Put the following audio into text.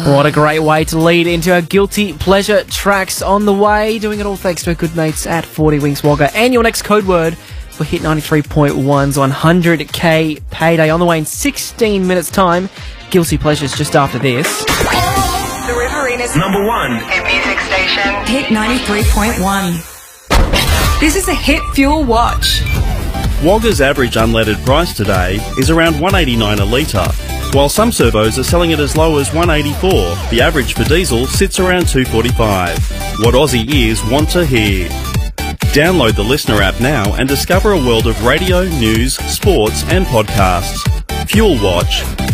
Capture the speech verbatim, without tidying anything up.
What a great way to lead into our guilty pleasure tracks on the way. Doing it all thanks to our good mates at forty Winks Wagga. And your next code word for Hit ninety-three point one's one hundred K payday on the way in sixteen minutes' time. Guilty pleasures just after this. The Riverina's number one hit music station. Hit ninety-three point one. This is a Hit Fuel Watch. Wagga's average unleaded price today is around one eighty-nine a litre, while some servos are selling it as low as one eighty-four. The average for diesel sits around two forty-five. What Aussie ears want to hear. Download the Listener app now and discover a world of radio, news, sports and podcasts. Fuel Watch.